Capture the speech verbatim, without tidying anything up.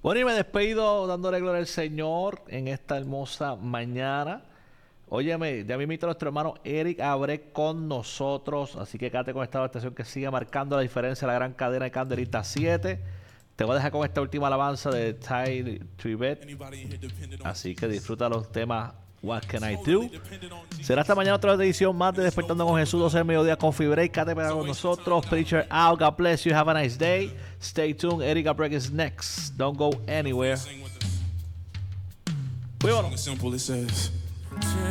Bueno, y me despido dándole gloria al Señor en esta hermosa mañana. Óyeme, ya mismito nuestro hermano Eric Abre con nosotros, así que quédate con esta estación que sigue marcando la diferencia de la gran cadena de Candelita siete. Te voy a dejar con esta última alabanza de Ty Trivet, así que disfruta los temas What Can I Do. Será esta mañana otra edición más de Despertando con Jesús, doce del mediodía con Fibre. Quédate pegado con nosotros. Preacher out. God bless you. Have a nice day. Stay tuned. Eric Abrek is next. Don't go anywhere. Simple it says.